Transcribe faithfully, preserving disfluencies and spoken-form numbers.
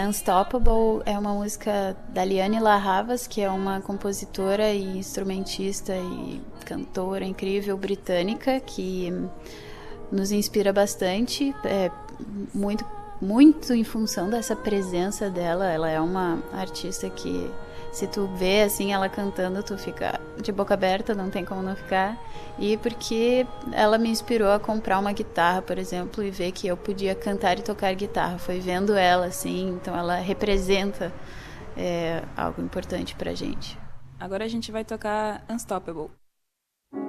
É, Unstoppable é uma música da Liane La Havas, que é uma compositora e instrumentista e cantora incrível britânica, que nos inspira bastante, é, muito, muito em função dessa presença dela. Ela é uma artista que, se tu vê assim ela cantando, tu fica de boca aberta, não tem como não ficar. E porque ela me inspirou a comprar uma guitarra, por exemplo, e ver que eu podia cantar e tocar guitarra. Foi vendo ela, assim, então ela representa é, algo importante pra gente. Agora a gente vai tocar Unstoppable.